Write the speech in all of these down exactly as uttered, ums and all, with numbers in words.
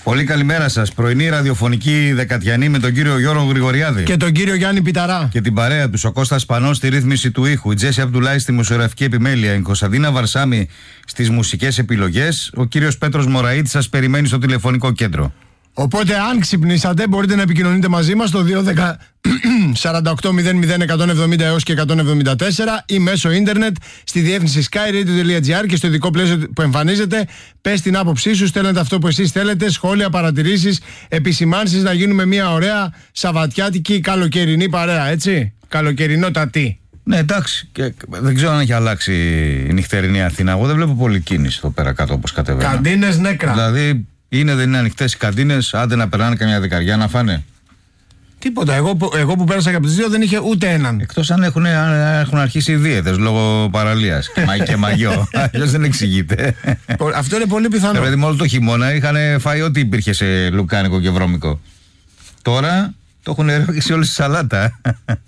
Πολύ καλημέρα σας. Πρωινή ραδιοφωνική δεκατιανή με τον κύριο Γιώργο Γρηγοριάδη. Και τον κύριο Γιάννη Πιταρά. Και την παρέα του. Ο Κώστας Πανός στη ρύθμιση του ήχου. Η Τζέσι Απτουλάη στη μουσιογραφική επιμέλεια. Η Κωνσταντίνα Βαρσάμι στις μουσικές επιλογές. Ο κύριος Πέτρος Μωραΐτης σας περιμένει στο τηλεφωνικό κέντρο. Οπότε, αν ξυπνήσατε, μπορείτε να επικοινωνείτε μαζί μας στο δύο ένα μηδέν σαράντα οκτώ μηδέν μηδέν εκατόν εβδομήντα έως και εκατόν εβδομήντα τέσσερα ή μέσω ίντερνετ στη διεύθυνση skyradio τελεία gr και στο ειδικό πλαίσιο που εμφανίζεται. Πες την άποψή σου, στέλνετε αυτό που εσείς θέλετε, σχόλια, παρατηρήσεις, επισημάνσεις, να γίνουμε μια ωραία σαββατιάτικη καλοκαιρινή παρέα, έτσι. Καλοκαιρινότατη. Ναι, εντάξει. Και δεν ξέρω αν έχει αλλάξει η νυχτερινή Αθήνα. Εγώ δεν βλέπω πολύ κίνηση εδώ πέρα κάτω όπως κατεβαίνω. Καντίνες νέκρα. Δηλαδή. Είναι, δεν είναι ανοιχτές οι καντίνες, άντε να περνάνε καμιά δεκαριά να φάνε. Τίποτα. Εγώ, εγώ που πέρασα και από τις δύο δεν είχε ούτε έναν. Εκτός αν έχουν, αν έχουν αρχίσει οι δίαιτες λόγω παραλίας και, μα, και μαγιό. Αλλιώς δεν εξηγείται. Αυτό είναι πολύ πιθανό. Δηλαδή, όλο το χειμώνα είχαν φάει ό,τι υπήρχε σε λουκάνικο και βρώμικο. Τώρα το έχουν ρίξει όλη στη σαλάτα.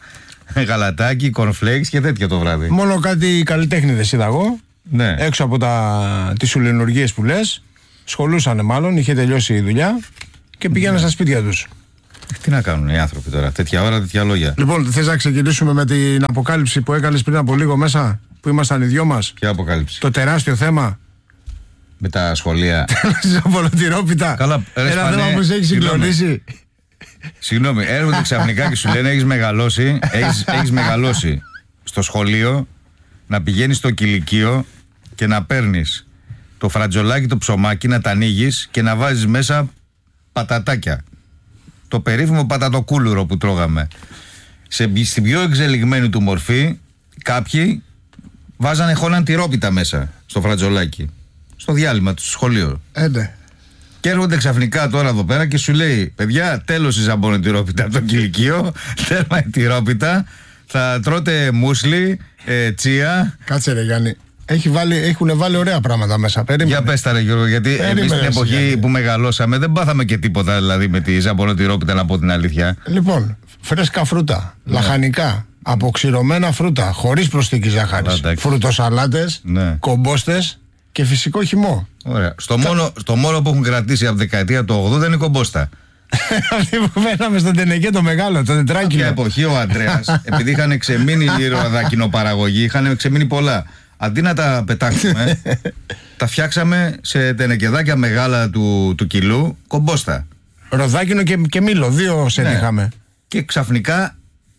Γαλατάκι, κορνφλέξ και τέτοια το βράδυ. Μόνο κάτι καλλιτέχνηδες είδα εγώ. Ναι. Έξω από τις σουλενουργίες που λες. Σχολούσανε μάλλον, είχε τελειώσει η δουλειά και πήγαιναν ναι. στα σπίτια τους. Τι να κάνουν οι άνθρωποι τώρα, τέτοια ώρα, τέτοια λόγια. Λοιπόν, θες να ξεκινήσουμε με την αποκάλυψη που έκανες πριν από λίγο μέσα, που ήμασταν οι δυο μας? Ποια αποκάλυψη? Το τεράστιο θέμα. Με τα σχολεία. Τέλος απολωτηρόπιτα. Καλά, ένα σπανέ, θέμα που σε έχει συγκλονίσει. Συγγνώμη, έρχονται ξαφνικά και σου λένε έχεις μεγαλώσει, έχεις, έχεις μεγαλώσει στο σχολείο, να πηγαίνεις στο κηλικείο και να παίρνεις το φρατζολάκι, το ψωμάκι, να τα ανοίγεις και να βάζεις μέσα πατατάκια. Το περίφημο πατατοκούλουρο που τρώγαμε. Σε, στην πιο εξελιγμένη του μορφή, κάποιοι βάζανε χώναν τυρόπιτα μέσα στο φρατζολάκι. Στο διάλειμμα του, στο σχολείο. Έντε. Και έρχονται ξαφνικά τώρα εδώ πέρα και σου λέει: παιδιά, τέλος η ζαμπόνε τυρόπιτα από το κηλικείο. Τέρμα η τυρόπιτα. Θα τρώτε μουσλι, ε, τσία. Κάτσε ρε Γιάννη. Έχει βάλει, έχουν βάλει ωραία πράγματα μέσα. Περίμενε. Για πες τα ρε Γιώργο, γιατί εμείς στην εποχή Γιάννη. που μεγαλώσαμε δεν πάθαμε και τίποτα δηλαδή με τη ζαμπονοτυρόπιτα, να πω την αλήθεια. Λοιπόν, φρέσκα φρούτα, ναι. λαχανικά, αποξηρωμένα φρούτα, χωρίς προσθήκη ζάχαρης, φρουτοσαλάτες, ναι. κομπόστες και φυσικό χυμό. Ωραία. Στο, Τα... μόνο, στο μόνο που έχουν κρατήσει από δεκαετία του ογδόντα είναι η κομπόστα. Αυτή που φέραμε στον Τενεκέ το μεγάλο, το τετράκιλο. Κάποια εποχή ο Αντρέας, επειδή είχαν ξεμείνει η ροδακινοπαραγωγή, είχαν ξεμείνει πολλά. Αντί να τα πετάξουμε, τα φτιάξαμε σε τενεκεδάκια μεγάλα του, του κιλού, κομπόστα. Ροδάκινο και, και μήλο, δύο σετ ναι. είχαμε. Και ξαφνικά,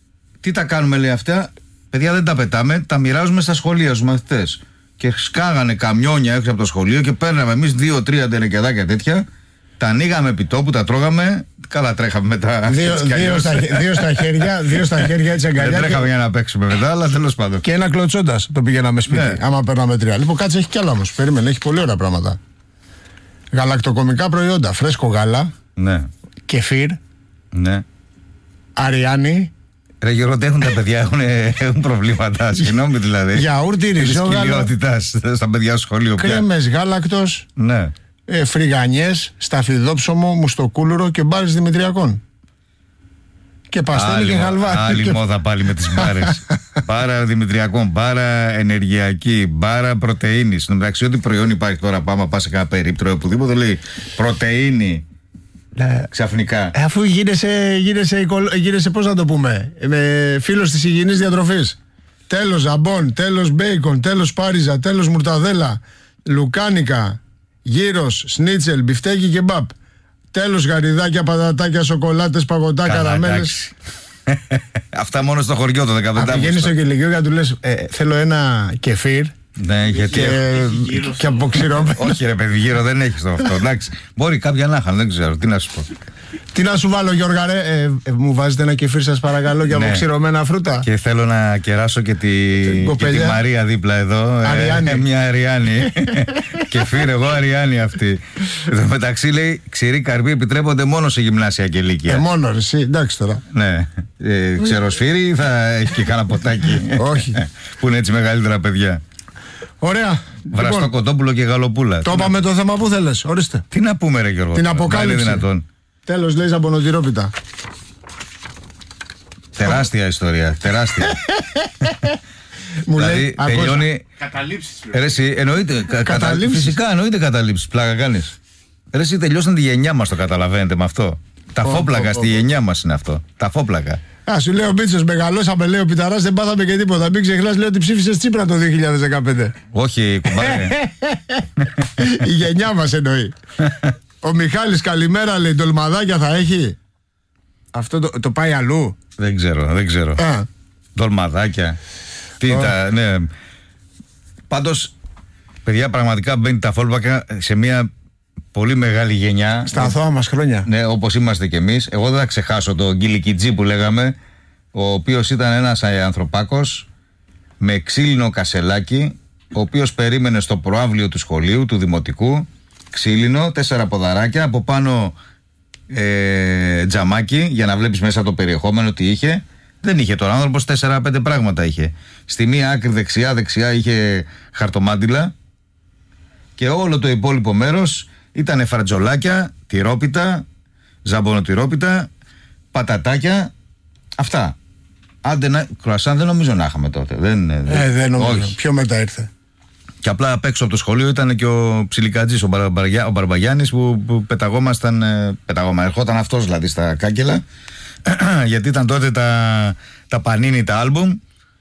τι τα κάνουμε λέει αυτά, παιδιά δεν τα πετάμε, τα μοιράζουμε στα σχολεία στους μαθητές. Και σκάγανε καμιόνια έξω από το σχολείο και παίρναμε εμείς δύο-τρία τενεκεδάκια τέτοια, τα ανοίγαμε επί τόπου, τα τρώγαμε. Καλά, τρέχαμε μετά. Δύο, δύο, στα, δύο στα χέρια, δύο στα χέρια έτσι αγκαλιά. Δεν τρέχαμε και... για να παίξουμε μετά, αλλά τέλος πάντων. Και ένα κλωτσόντας το πηγαίναμε σπίτι. Ναι. Άμα παίρναμε τρία. Λοιπόν, κάτσε, έχει κι άλλα όμως. Περίμενε, έχει πολύ ωραία πράγματα. Γαλακτοκομικά προϊόντα. Φρέσκο γάλα. Ναι. Κεφίρ. Ναι. Αριάνι. Ρε Γιώργο, έχουν τα παιδιά, έχουν, έχουν προβλήματα. Συγγνώμη δηλαδή. Γιαούρτι, ριζόγαλο. Στα παιδιά στο σχολείο. Κρέμες γάλακτος. Ναι. Ε, φρυγανιές, σταφιδόψωμο, μουστοκούλουρο και μπάρες δημητριακών. Και παστέλι και χαλβά. Άλλη και... μόδα πάλι με τις μπάρες. Μπάρα δημητριακών, μπάρα ενεργειακή, μπάρα πρωτεΐνης. Στην μεταξύ, ό,τι προϊόν υπάρχει τώρα, πάμε πας σε κάνα περίπτωρο οπουδήποτε λέει πρωτεΐνη. Ναι. Ξαφνικά. Ε, αφού γίνεσαι, γίνεσαι, γίνεσαι, πώς να το πούμε, με φίλος της υγιεινής διατροφής. Τέλος ζαμπόν, τέλος μπέικον, τέλος πάριζα, τέλος μουρταδέλα, λουκάνικα. Γύρος, σνίτσελ, μπιφτέκι και μπαπ. Τέλος γαριδάκια, πατατάκια, σοκολάτες, παγωτά, καραμέλες. Αυτά μόνο στο χωριό το δεκαπέντε. Αν πηγαίνεις στο κηλικείο και να του λες ε, θέλω ένα κεφίρ. Ναι, γιατί. Και, και αποξηρώμενο. Όχι, ρε παιδί, γύρω δεν έχεις το αυτό. Εντάξει. Μπορεί κάποια να είχαν, δεν ξέρω. Τι να σου πω. Τι να σου βάλω, Γιώργα, ρε. Ε, ε, μου βάζετε ένα κεφίρ, σας παρακαλώ, για αποξηρωμένα φρούτα. Και θέλω να κεράσω και τη, και τη Μαρία δίπλα εδώ. Αριάννη. Ε, μια Αριάννη. Κεφίρ, εγώ Αριάννη αυτή. Εδώ μεταξύ λέει ξηροί καρποί επιτρέπονται μόνο σε γυμνάσια και ηλικία. Ε, μόνο εσύ, εντάξει τώρα. Ναι. Ε, ξεροσφύρι θα έχει και κάνα ποτάκι. Όχι. Που είναι έτσι μεγαλύτερα παιδιά. Ωραία. Βραστό λοιπόν, κοτόπουλο και γαλοπούλα. Το είπαμε το θέμα που θέλεις, ορίστε. Τι να πούμε ρε Γιώργο. Την αποκάλυψη. Τέλος λέει ζαμπονοτυρόπιτα. Τεράστια ιστορία, τεράστια. Μου δηλαδή λέει, τελειώνει. Καταλήψεις. Ρε εσύ, εννοείται. Καταλήψεις. Φυσικά εννοείται καταλήψεις. Πλάκα κάνεις. Ρε, εσύ τελειώσαν τη γενιά μας, το καταλαβαίνετε με αυτό. Τα φόπλακα στη γενιά μας είναι αυτό. Τα φόπλακα. Α, σου λέει ο Μπίτσος, μεγαλώσαμε, λέει ο Πιταράς, δεν πάθαμε και τίποτα. Μην ξεχνάς, λέει ότι ψήφισες Τσίπρα το δύο χιλιάδες δεκαπέντε. Όχι, κουμπάρε. Η γενιά μας εννοεί. Ο Μιχάλης, καλημέρα, λέει, ντολμαδάκια θα έχει. Αυτό το, το πάει αλλού. Δεν ξέρω, δεν ξέρω. Α. Ντολμαδάκια. Τι oh. τα, ναι. Πάντως, παιδιά, πραγματικά μπαίνει τα φόλπακα σε μια πολύ μεγάλη γενιά. Στα αθώα μας χρόνια. Ναι, όπως είμαστε κι εμείς. Εγώ δεν θα ξεχάσω τον Γκίλικιτζή που λέγαμε, ο οποίος ήταν ένας ανθρωπάκος με ξύλινο κασελάκι, ο οποίος περίμενε στο προαύλιο του σχολείου, του δημοτικού, ξύλινο, τέσσερα ποδαράκια, από πάνω ε, τζαμάκι, για να βλέπεις μέσα το περιεχόμενο τι είχε. Δεν είχε τώρα άνθρωπος, τέσσερα πέντε πράγματα είχε. Στη μία άκρη δεξιά, δεξιά είχε χαρτομάντιλα και όλο το υπόλοιπο μέρος ήταν φρατζολάκια, τυρόπιτα, ζαμπονοτυρόπιτα, πατατάκια, αυτά. Άντε να, κρουασάν δεν νομίζω να είχαμε τότε. Δεν, ε, δεν, δεν νομίζω. Όχι. Πιο μετά ήρθε. Και απλά απ' έξω από το σχολείο ήταν και ο Ψιλικατζής, ο, Μπαρμπαγιά, ο Μπαρμπαγιάννης που, που πεταγόμασταν, ε, πεταγόμα, ερχόταν αυτός δηλαδή στα κάγκελα, γιατί ήταν τότε τα, τα πανίνι, τα άλμπουμ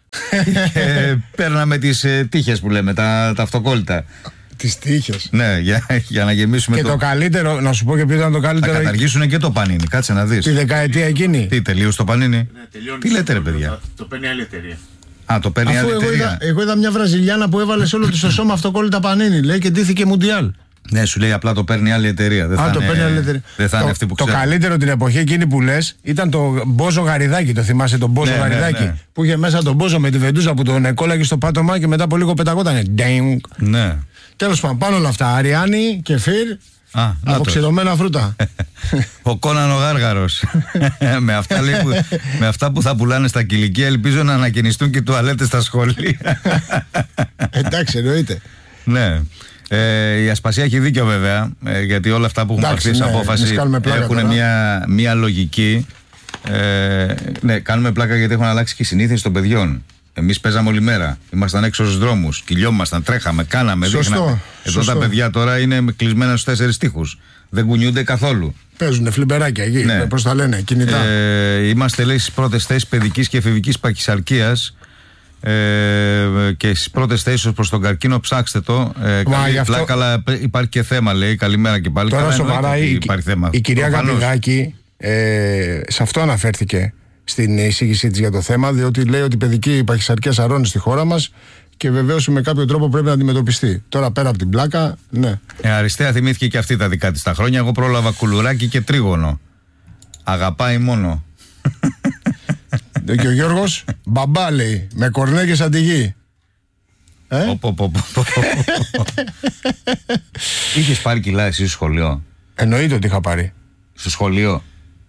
και παίρναμε τις ε, τύχες που λέμε, τα, τα αυτοκόλλητα. Τις τύχες. Ναι, για, για να γεμίσουμε. Και το... το καλύτερο, να σου πω και ποιο ήταν το καλύτερο. Θα καταργήσουν και το πανίνι, κάτσε να δεις. Τη δεκαετία εκείνη. Τι, τελείωσε το πανίνι. Ναι, τι λέτε ρε παιδιά. Το, το παίρνει άλλη εταιρεία. Α, το παίρνει άλλη εταιρεία. Εγώ είδα, εγώ είδα μια Βραζιλιάνα που έβαλε σε όλο τη στο σώμα αυτοκόλλητα πανίνι, λέει, και ντύθηκε μουντιάλ. Ναι, σου λέει απλά το παίρνει άλλη εταιρεία. Δεν Α, θα το είναι, παίρνει άλλη εταιρεία. Δεν θα το, είναι αυτή που το ξέρω. καλύτερο την εποχή εκείνη που λες ήταν το Μπόζο Γαριδάκι. Το θυμάσαι τον Μπόζο Ναι, ναι, Γαριδάκι. ναι. Που είχε μέσα τον Μπόζο με τη βεντούζα που τον εκόλαγε στο πάτωμα και μετά από λίγο πεταγότανε. Ναι. Τέλος πάντων, πάνω όλα αυτά. Αριάννη, κεφίρ, Α, αποξηρωμένα φρούτα. Ο Κόναν ο Γάργαρος. με, αυτά, λέει, που, με αυτά που θα πουλάνε στα κηλικία, ελπίζω να ανακαινιστούν και τουαλέτες στα σχολεία. Εντάξει, εννοείται. Ναι. Ε, η Ασπασία έχει δίκιο βέβαια, ε, γιατί όλα αυτά που έχουν πάρθει σε απόφαση έχουν μια, μια λογική. Ε, ναι, κάνουμε πλάκα γιατί έχουν αλλάξει και οι συνήθειες των παιδιών. Εμείς παίζαμε όλη μέρα. Ήμασταν έξω στους δρόμους, κυλιόμασταν, τρέχαμε, κάναμε, σωστό, δείχναμε. Εδώ σωστό. τα παιδιά τώρα είναι κλεισμένα στους τέσσερις τοίχους. Δεν κουνιούνται καθόλου. Παίζουνε φλιμπεράκια εκεί, Ναι. πώς τα λένε, κινητά. Ε, είμαστε, λέει, στις πρώτες θέσεις παιδικής και εφηβικής παχυσαρκίας. Ε, και στις πρώτες θέσεις προς τον καρκίνο, ψάξτε το. Ε, Μα, καλή αυτό... πλάκα, αλλά υπάρχει και θέμα, λέει. Καλημέρα και πάλι. Τώρα Καλά, σοβαρά η, υπάρχει θέμα. η κυρία Προφανώς. Καπηδάκη ε, σε αυτό αναφέρθηκε στην εισήγησή της για το θέμα, διότι λέει ότι η παιδική παχυσαρκία σαρώνει στη χώρα μας και βεβαίως με κάποιο τρόπο πρέπει να αντιμετωπιστεί. Τώρα πέρα από την πλάκα, ναι. Ε, Αριστεία θυμήθηκε και αυτή τα δικά της τα χρόνια. Εγώ πρόλαβα κουλουράκι και τρίγωνο. Αγαπάει μόνο. Και ο Γιώργος, μπαμπά λέει, με κορνέγες αντιγεί. Ε? Οπ, οπ, οπ, οπ. Είχες πάρει κιλά εσύ στο σχολείο? Εννοείται ότι είχα πάρει. Στο σχολείο?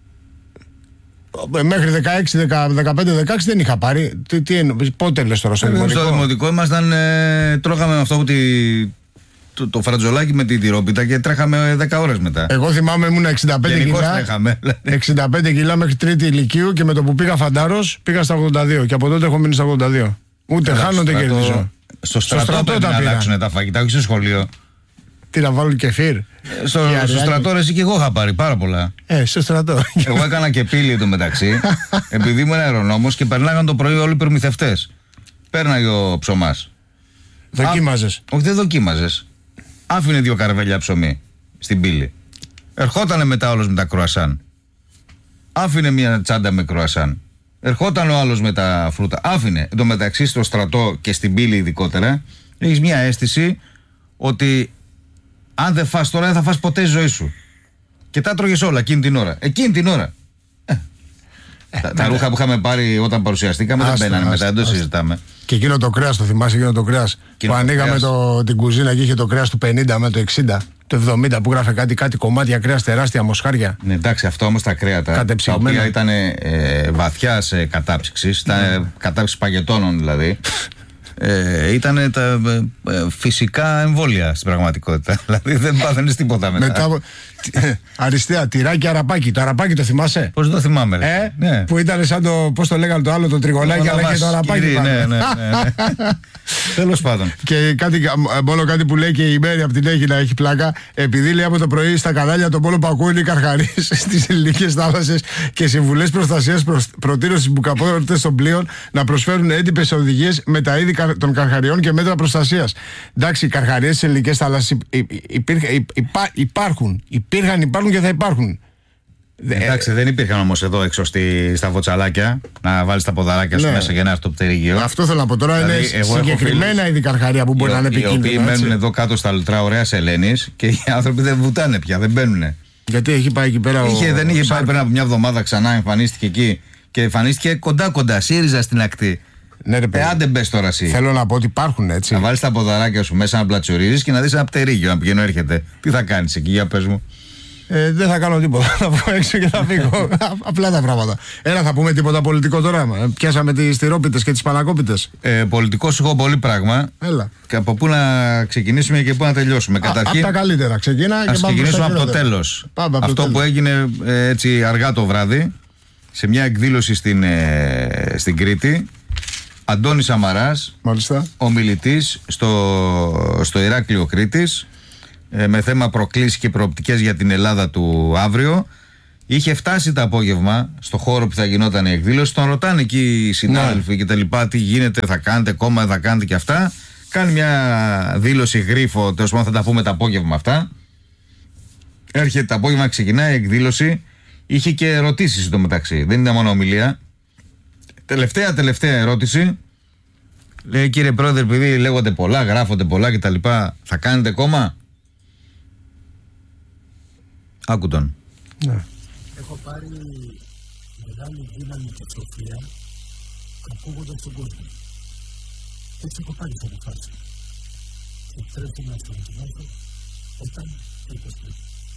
Ε, Μέχρι δεκαέξι, δεκαπέντε, δεκαέξι δεν είχα πάρει. Τι, τι εννοείς, πότε λες τώρα στο Ε, δημοτικό? Στο δημοτικό ήμασταν, ε, τρώγαμε με αυτό που τη, το, το φρατζολάκι με την τυρόπιτα και τρέχαμε δέκα ώρες μετά. Εγώ θυμάμαι ήμουν εξήντα πέντε Γενικώς κιλά. τρέχαμε. εξήντα πέντε κιλά μέχρι τρίτη ηλικίου και με το που πήγα φαντάρος πήγα στα ογδόντα δύο. Και από τότε έχω μείνει στα ογδόντα δύο. Ούτε Καλά, χάνω ούτε στο στρατό- κερδίζω. Στο στρατό, στρατό πρέπει τα να πήρα. αλλάξουν τα φαγητά, όχι στο σχολείο. Τι να βάλουν κεφίρ. Στο, στο Αριάννη. στρατό ρε, εσύ και εγώ είχα πάρει πάρα πολλά. Ε, στο στρατό. Εγώ έκανα και πύλη εντωμεταξύ, επειδή ήμουν αερονόμος και περνάγαν το πρωί όλοι οι προμηθευτές. Πέρναγε ο ψωμάς. Δοκίμαζες. Όχι, δεν δοκίμαζες. Άφηνε δύο καρβέλια ψωμί στην πύλη. Ερχότανε μετά όλος με τα κρουασάν. Άφηνε μια τσάντα με κρουασάν. Ερχόταν ο άλλος με τα φρούτα. Άφηνε. Εν τω μεταξύ στο στρατό και στην πύλη ειδικότερα, έχεις μια αίσθηση ότι αν δεν φας τώρα δεν θα φας ποτέ η ζωή σου. Και τα τρώγες όλα εκείνη την ώρα. Εκείνη την ώρα. Ε, ε, τα, τα ρούχα που είχαμε πάρει όταν παρουσιαστήκαμε δεν Άστα, μπαίνανε μετά, άστα, δεν το άστα. συζητάμε. Και εκείνο το κρέας, το θυμάσαι εκείνο το κρέας. Εκείνο Που το ανοίγαμε κρέας. το, την κουζίνα και είχε το κρέας του πενήντα με το εξήντα, το εβδομήντα που γράφε κάτι, κάτι κομμάτια κρέας τεράστια μοσχάρια. Ναι, εντάξει, αυτό όμως τα κρέατα, τα Κατεψυγμένα. οποία ήταν ε, βαθιά σε κατάψυξη, ήταν κατάψυξη παγετώνων δηλαδή. Ε, ήταν τα ε, φυσικά εμβόλια στην πραγματικότητα. Δηλαδή δεν πάθαινες τίποτα μετά. μετά αριστεία, τυράκι, αραπάκι. Το αραπάκι το θυμάσαι? Πώς το θυμάμαι, ρε. Ε, ναι. Που ήταν σαν το, πώς το λέγανε το άλλο, το τριγωνάκι, αλλά και το αραπάκι. Ναι, ναι, ναι, ναι. Τέλος πάντων. Και κάτι, μόνο κάτι που λέει και η Μέρη από την Έγινα έχει πλάκα. Επειδή λέει από το πρωί στα κανάλια τον πόλο που ακούνε οι καρχαρίες στις ελληνικές θάλασσες και συμβουλές προστασίας προ, προτείνουν στις μπουκαπόρτες των πλοίων να προσφέρουν έντυπες οδηγίες με τα είδη των καρχαριών και μέτρα προστασίας. Εντάξει, οι καρχαρίες στις ελληνικές θάλασσες υπάρχουν. Υπήρχαν, υπάρχουν και θα υπάρχουν. Εντάξει, δεν υπήρχαν όμως εδώ έξω στη, στα βοτσαλάκια να βάλεις τα ποδαράκια σου, ναι, μέσα για να έρθει το πτερίγιο. Αυτό θέλω να πω τώρα. Δηλαδή, είναι συγκεκριμένα είδη καρχαρία που μπορεί οι, να είναι επικίνδυνα. Οι οποίοι μένουν εδώ κάτω στα λουτρά ωραίας Ελένης και οι άνθρωποι δεν βουτάνε πια, δεν μπαίνουν. Γιατί έχει πάει εκεί πέρα. Είχε, ο... δεν είχε πάει πριν από μια εβδομάδα ξανά, εμφανίστηκε εκεί και εμφανίστηκε κοντά-κοντά, ΣΥΡΙΖΑ στην ακτή. Ναι, ρε, ε, άντε μπες τώρα εσύ. Θέλω να πω ότι υπάρχουν έτσι. Να βάλεις τα ποδαράκια σου μέσα να πλατσουρίζεις και να δεις ένα πτερίγιο να πηγαίνω έρχεται. Τι θα κάνεις εκεί, για πες μου. Ε, δεν θα κάνω τίποτα. Θα βγω έξω και θα φύγω. Απλά τα πράγματα. Ένα, θα πούμε τίποτα πολιτικό τώρα. Πιάσαμε τις τυρόπιτες και τις πανακόπιτες. Ε, πολιτικό σου έχω πολύ πράγμα. Έλα. Και από πού να ξεκινήσουμε και πού να τελειώσουμε. Καταρχήν. Από τα καλύτερα. Ξεκίνα ας και ξεκινήσουμε από το τέλος. Πάμε, από Αυτό το που τέλος. έγινε ε, έτσι αργά το βράδυ σε μια εκδήλωση στην, ε, στην Κρήτη. Αντώνης Σαμαράς, ομιλητής στο, στο Ηράκλειο Κρήτης, με θέμα προκλήσεις και προοπτικές για την Ελλάδα του αύριο. Είχε φτάσει το απόγευμα στο χώρο που θα γινόταν η εκδήλωση. Τον ρωτάνε εκεί οι συνάδελφοι, ναι, και τα λοιπά, τι γίνεται, θα κάνετε κόμμα, θα κάνετε και αυτά. Κάνει μια δήλωση γρίφο, τέλος πάντων θα τα πούμε το απόγευμα αυτά. Έρχεται το απόγευμα, ξεκινάει η εκδήλωση. Είχε και ερωτήσεις στο μεταξύ, δεν ήταν μόνο ομιλία. Τελευταία τελευταία ερώτηση. Λέει, κύριε Πρόεδρε, επειδή λέγονται πολλά, γράφονται πολλά κτλ., θα κάνετε κόμμα? Άκου τον. Ναι. Έχω πάρει μεγάλη δύναμη και σοφία ακούγοντας τον κόσμο. Έτσι έχω πάρει τις αποφάσεις. Και τρέφουμε στον κοινό όταν υποστηρίζει.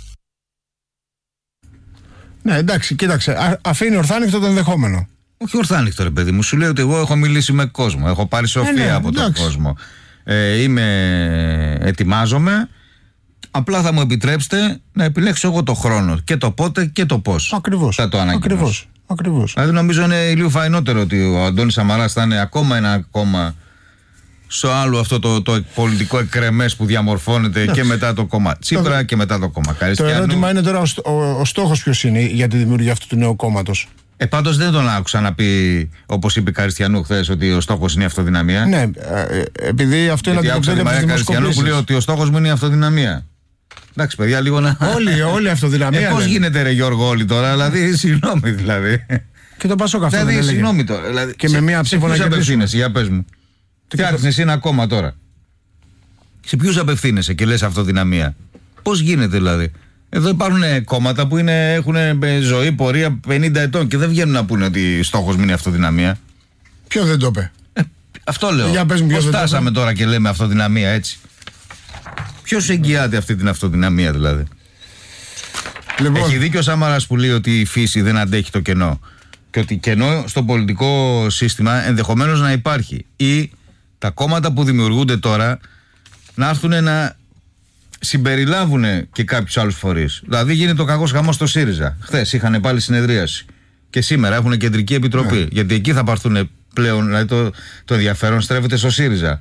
Ναι, εντάξει, κοίταξε. Α, αφήνει ορθάνυχτο το ενδεχόμενο. Όχι ορθάνυχτο, ρε παιδί μου. Σου λέω ότι εγώ έχω μιλήσει με κόσμο. Έχω πάρει σοφία ε, ναι, από εντάξει. τον κόσμο. Ε, είμαι, ετοιμάζομαι. Απλά θα μου επιτρέψετε να επιλέξω εγώ το χρόνο. Και το πότε και το πώς. Ακριβώς. Θα το ανακοινώσω. Ακριβώς. Ακριβώς. Δηλαδή νομίζω είναι λίγο φαϊνότερο ότι ο Αντώνης Σαμαράς θα είναι ακόμα ένα κόμμα στο άλλο αυτό το, το πολιτικό εκρεμές που διαμορφώνεται και μετά το κόμμα Τσίπρα και μετά το κόμμα Καριστιανού. Το ερώτημα είναι τώρα ο, ο, ο στόχος ποιος είναι για τη δημιουργία αυτού του νέου κόμματος. Ε, πάντως δεν τον άκουσα να πει, όπως είπε Καριστιανού χθες, ότι ο στόχος είναι η αυτοδυναμία. Ναι, ε, επειδή αυτό είναι αντιπροσωπεύει από τις δημοσκοπήσεις. Που λέει ότι ο στόχος μου είναι η αυτοδυναμία. Εντάξει, παιδιά, λίγο να. Όλοι, όλοι αυτοδυναμία. Ε, πώς γίνεται, ρε Γιώργο, όλοι τώρα, δηλαδή, συγγνώμη δηλαδή. Και το Πασόκ αυτό. Δηλαδή, συγγνώμη τώρα. Δηλαδή, και σε, με μία ψήφο να απευθύνεσαι, για πες μου. Φτιάχνεις εσύ ένα κόμμα τώρα. Σε ποιους απευθύνεσαι και λες αυτοδυναμία? Πώς γίνεται δηλαδή? Εδώ υπάρχουν κόμματα που είναι, έχουν ζωή, πορεία πενήντα ετών και δεν βγαίνουν να πούνε ότι στόχος μου είναι η αυτοδυναμία. Ποιο δεν το είπε? Ε, αυτό λέω. Για πες μου, πώς φτάσαμε τώρα και λέμε αυτοδυναμία έτσι? Ποιος εγγυάται αυτή την αυτοδυναμία δηλαδή? Λοιπόν. Έχει δίκιο ο Σάμαρας που λέει ότι η φύση δεν αντέχει το κενό. Και ότι κενό στο πολιτικό σύστημα ενδεχομένως να υπάρχει. Ή τα κόμματα που δημιουργούνται τώρα να έρθουν να συμπεριλάβουν και κάποιους άλλους φορείς. Δηλαδή γίνεται ο κακός χαμός στο ΣΥΡΙΖΑ. Χθες είχαν πάλι συνεδρίαση. Και σήμερα έχουν κεντρική επιτροπή. Ναι. Γιατί εκεί θα πάρθουν πλέον, δηλαδή το, το ενδιαφέρον στρέφεται στο ΣΥΡΙΖΑ.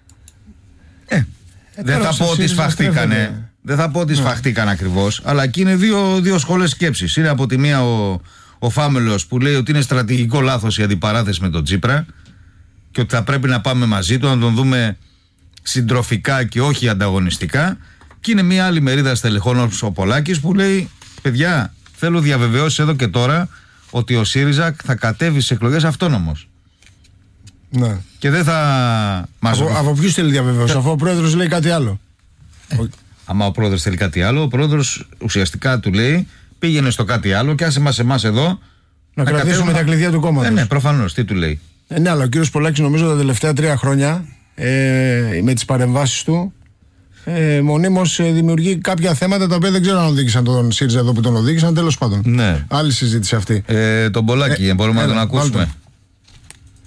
Ε, ε δεν θα πω ότι σφαχτήκανε. Δεν θα πω ότι σφαχτήκαν ακριβώς, αλλά εκεί είναι δύο, δύο σχολές σκέψης. Είναι από τη μία ο, ο Φάμελος που λέει ότι είναι στρατηγικό λάθος η αντιπαράθεση με τον Τσίπρα και ότι θα πρέπει να πάμε μαζί του, να τον δούμε συντροφικά και όχι ανταγωνιστικά. Και είναι μια άλλη μερίδα στελεχών όπως ο Πολάκης που λέει: παιδιά, θέλω διαβεβαιώσεις εδώ και τώρα ότι ο ΣΥΡΙΖΑ θα κατέβει στις εκλογές αυτόνομος. Ναι. Και δεν θα μας. Από, από ποιους θέλει διαβεβαιώσεις, αφού ο πρόεδρος λέει κάτι άλλο? Ε, ο... Άμα ο πρόεδρος θέλει κάτι άλλο, ο πρόεδρος ουσιαστικά του λέει: πήγαινε στο κάτι άλλο και άσε μας εμάς εδώ να, να κρατήσουμε κατέβουμε... τα κλειδιά του κόμματος. Ε, ναι, προφανώς. Τι του λέει? Ε, ναι, αλλά ο κύριος Πολάκης νομίζω τα τελευταία τρία χρόνια ε, με τις παρεμβάσεις του ε, μονίμως ε, δημιουργεί κάποια θέματα τα οποία δεν ξέρω αν οδήγησαν τον ΣΥΡΙΖΑ εδώ που τον οδήγησαν. Τέλος πάντων. Ναι. Άλλη συζήτηση αυτή. Ε, τον Πολάκη, ε, μπορούμε ε, να τον ακούσουμε.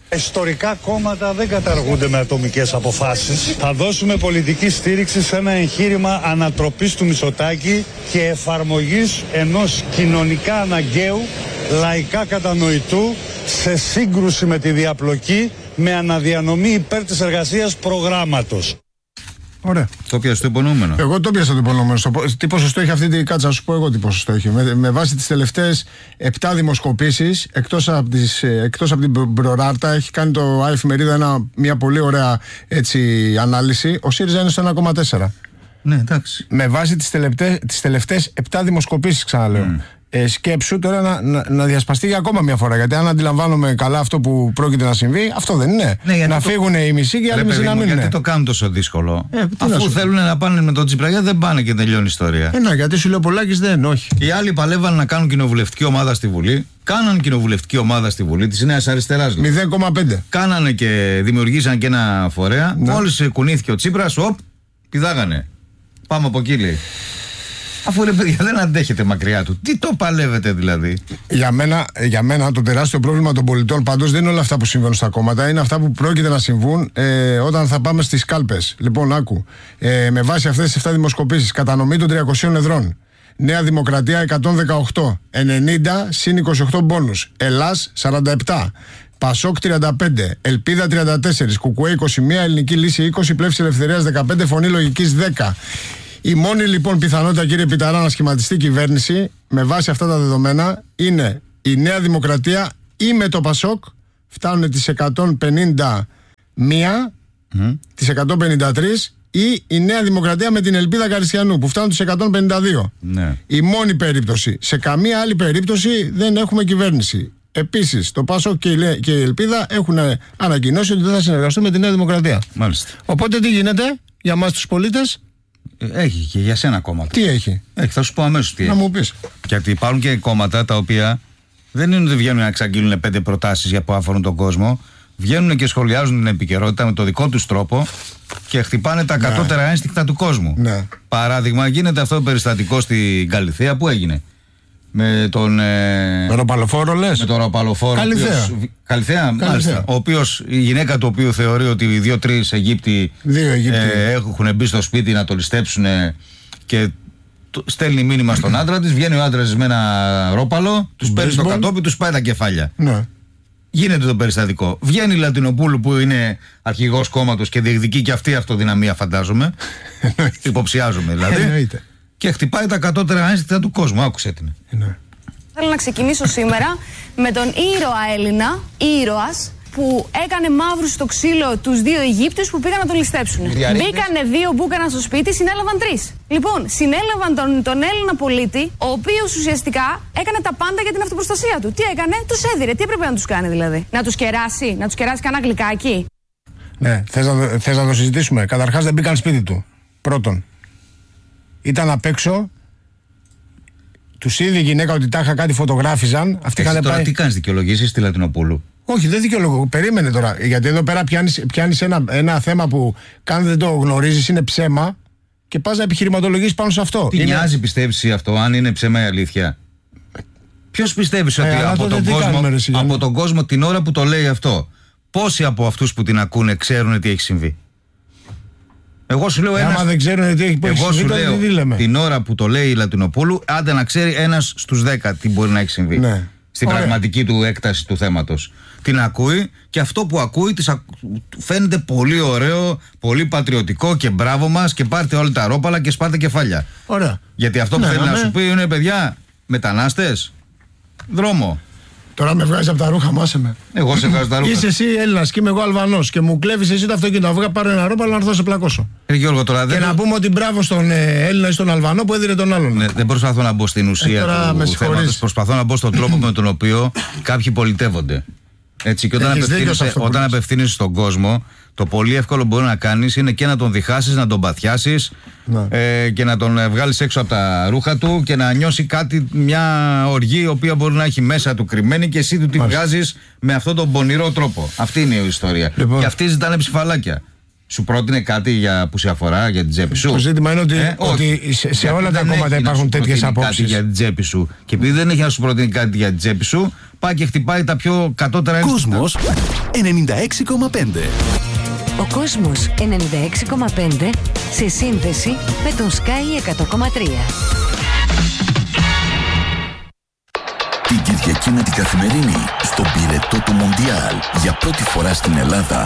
Ιστορικά κόμματα δεν καταργούνται με ατομικές αποφάσεις. Θα δώσουμε πολιτική στήριξη σε ένα εγχείρημα ανατροπής του Μητσοτάκη και εφαρμογής ενός κοινωνικά αναγκαίου, λαϊκά κατανοητού, σε σύγκρουση με τη διαπλοκή, με αναδιανομή υπέρ της εργασίας προγράμματος. Ωραία. Το πιάσε το υπονοούμενο. Εγώ το πιάσα το υπονοούμενο. Τι ποσοστό έχει αυτή η κάτσα, να σου πω εγώ τι ποσοστό έχει. Με, με βάση τις τελευταίες επτά δημοσκοπήσεις, εκτός από, τις, εκτός από την Προράρτα, έχει κάνει το Αεφημερίδα ένα, μια πολύ ωραία έτσι, ανάλυση. Ο ΣΥΡΙΖΑ είναι στο ένα κόμμα τέσσερα. Ναι, εντάξει. Με βάση τις τελευταίες, τις τελευταίες επτά δημοσκοπήσεις, ξαναλέω. Mm. Ε, σκέψου τώρα να, να, να διασπαστεί για ακόμα μια φορά. Γιατί αν αντιλαμβάνομαι καλά αυτό που πρόκειται να συμβεί, αυτό δεν είναι. Ναι, να το... φύγουν οι μισοί και οι άλλοι μισοί να μείνουν. Γιατί το κάνουν τόσο δύσκολο. Ε, Αφού θέλουν να πάνε με τον Τσίπρα, δεν πάνε και τελειώνει η ιστορία. Ε, να, γιατί σου λέει ο Πολάκης δεν, όχι. Οι άλλοι παλεύαν να κάνουν κοινοβουλευτική ομάδα στη Βουλή. Κάναν κοινοβουλευτική ομάδα στη Βουλή τη Νέα Αριστερά. μηδέν κόμμα πέντε. Κάνανε και δημιουργήσαν και ένα φορέα. Ναι. Μόλις κουνήθηκε ο Τσίπρας, οπ, πηδάγανε. Πάμε από εκεί, λέει. Αφού ρε παιδιά δεν αντέχετε μακριά του. Τι το παλεύετε δηλαδή. Για μένα, για μένα το τεράστιο πρόβλημα των πολιτών πάντως δεν είναι όλα αυτά που συμβαίνουν στα κόμματα. Είναι αυτά που πρόκειται να συμβούν ε, όταν θα πάμε στις κάλπες. Λοιπόν, άκου. Ε, με βάση αυτές τις επτά δημοσκοπήσεις, κατανομή των τριακοσίων εδρών. Νέα Δημοκρατία εκατόν δεκαοκτώ. ενενήντα συν είκοσι οκτώ μπόνους. Ελλάς σαράντα επτά. Πασόκ τριάντα πέντε, Ελπίδα τριάντα τέσσερα, Κουκουέ είκοσι ένα, Ελληνική Λύση είκοσι, Πλεύση Ελευθερίας δεκαπέντε, Φωνή Λογικής δέκα. Η μόνη λοιπόν πιθανότητα, κύριε Πιταρά, να σχηματιστεί κυβέρνηση με βάση αυτά τα δεδομένα είναι η Νέα Δημοκρατία ή με το Πασόκ, φτάνουν τις εκατόν πενήντα μία, mm. τις εκατόν πενήντα τρία, ή η Νέα Δημοκρατία με την Ελπίδα Καριστιανού που φτάνουν τις εκατόν πενήντα δύο. Ναι. Η μόνη περίπτωση. Σε καμία άλλη περίπτωση δεν έχουμε κυβέρνηση. Επίσης, το Πάσο και η Ελπίδα έχουν ανακοινώσει ότι δεν θα συνεργαστούν με τη Νέα Δημοκρατία. Μάλιστα. Οπότε τι γίνεται για εμάς τους πολίτες? Έχει και για σένα κόμματα. Τι έχει? Έχει, θα σου πω αμέσως τι να έχει. Μου πεις. Γιατί υπάρχουν και κόμματα τα οποία δεν είναι ότι βγαίνουν να εξαγγείλουν πέντε προτάσεις για που αφορούν τον κόσμο. Βγαίνουν και σχολιάζουν την επικαιρότητα με το δικό τους τρόπο και χτυπάνε τα ναι. κατώτερα ένστικτα του κόσμου. Ναι. Παράδειγμα, γίνεται αυτό το περιστατικό στην Καλιθέα που έγινε. Με τον. Ε, με ροπαλοφόρο, λες? Με τον ροπαλοφόρο. Καλιθέα. Καλιθέα, μάλιστα. Ο οποίος, η γυναίκα του οποίου θεωρεί ότι οι δύο-τρεις Αιγύπτιοι, ε, έχουν μπει στο σπίτι να το ληστέψουν και στέλνει μήνυμα στον άντρα της. Βγαίνει ο άντρας με ένα ρόπαλο, τους παίρνει στο κατόπι, τους πάει τα κεφάλια. Ναι. Γίνεται το περιστατικό. Βγαίνει η Λατινοπούλου που είναι αρχηγός κόμματος και διεκδικεί και αυτή αυτοδυναμία, φαντάζομαι. Υποψιάζομαι δηλαδή. Εννοείται. Και χτυπάει τα κατώτερα ένστικτα του κόσμου. Άκουσε την. Ναι. Θέλω να ξεκινήσω σήμερα με τον ήρωα Έλληνα, ήρωας, που έκανε μαύρους στο ξύλο τους δύο Αιγύπτιους που πήγαν να τον ληστέψουν. Μπήκανε δύο που έκαναν στο σπίτι, συνέλαβαν τρεις. Λοιπόν, συνέλαβαν τον, τον Έλληνα πολίτη, ο οποίος ουσιαστικά έκανε τα πάντα για την αυτοπροστασία του. Τι έκανε? Τους έδιρε. Τι έπρεπε να τους κάνει δηλαδή? Να τους κεράσει, να τους κεράσει κανένα γλυκάκι? Ναι, θες να, θες να το συζητήσουμε? Καταρχάς δεν μπήκαν σπίτι του. Πρώτον. Ήταν απ' έξω. Τους είδε η γυναίκα ότι τα είχα κάτι φωτογράφιζαν. Αυτοί είχαν τώρα πάει... τι κάνεις, δικαιολογήσεις στη Λατινοπούλου? Όχι, δεν δικαιολογώ. Περίμενε τώρα. Γιατί εδώ πέρα πιάνεις, πιάνεις ένα, ένα θέμα που καν δεν το γνωρίζεις, είναι ψέμα και πας να επιχειρηματολογήσεις πάνω σε αυτό. Τι είναι... νοιάζει, πιστεύεις αυτό, αν είναι ψέμα ή αλήθεια? Ποιος πιστεύεις ότι ε, από, τον κόσμο, από τον κόσμο την ώρα που το λέει αυτό, πόσοι από αυτούς που την ακούνε ξέρουν τι έχει συμβεί? Εγώ σου λέω, ένας... Άμα δεν ξέρουν τι έχει Εγώ συμβεί, σου λέω τι λέμε. Την ώρα που το λέει η Λατινοπούλου, άντε να ξέρει ένας στους δέκα τι μπορεί να έχει συμβεί. Ναι. Στην Ωραία. πραγματική του έκταση του θέματος. Την ακούει και αυτό που ακούει της ακ... φαίνεται πολύ ωραίο, πολύ πατριωτικό και μπράβο μας και πάρτε όλα τα ρόπαλα και σπάτε κεφάλια. Ωραία. Γιατί αυτό που ναι, θέλει ναι. να σου πει είναι, παιδιά, μετανάστες, δρόμο. Τώρα με βγάζει από τα ρούχα, μάσε με. Εγώ σε βγάζω τα ρούχα. Είσαι εσύ Έλληνας και είμαι εγώ Αλβανός και μου κλέβεις εσύ το αυτοκίνητο. Αυγά, πάρω ένα ρόπαλο να έρθω σε πλακώσω. Ε, Γιώργο, τώρα, και δεν... να πούμε ότι μπράβο στον ε, Έλληνα ή στον Αλβανό που έδινε τον άλλον. Ναι, δεν προσπαθώ να μπω στην ουσία ε, του θέματος. Προσπαθώ να μπω στον τρόπο με τον οποίο κάποιοι πολιτεύονται. Έτσι, και όταν απευθύνεσαι, όταν απευθύνεσαι στον κόσμο, το πολύ εύκολο που μπορεί να κάνεις είναι και να τον διχάσεις, να τον παθιάσεις ε, και να τον βγάλεις έξω από τα ρούχα του και να νιώσει κάτι, μια οργή η οποία μπορεί να έχει μέσα του κρυμμένη και εσύ του τη βγάζεις με αυτόν τον πονηρό τρόπο. Αυτή είναι η ιστορία. Λοιπόν. Και αυτοί ζητάνε ψηφαλάκια. Σου πρότεινε κάτι για, που σε αφορά για την τσέπη σου? Το ζήτημα είναι ότι, ε, ότι σε, σε όλα τα κόμματα υπάρχουν τέτοιες απόψεις. Κάτι για την τσέπη σου. Και επειδή δεν έχει να σου προτείνει κάτι για την τσέπη σου, πάει και χτυπάει τα πιο κατώτερα ένστικτα. Κόσμος ενενήντα έξι κόμμα πέντε. Ο Κόσμος ενενήντα έξι κόμμα πέντε σε σύνδεση με τον Sky εκατό κόμμα τρία. Την Κυριακή με την Καθημερινή στον πυρετό του Μοντιάλ για πρώτη φορά στην Ελλάδα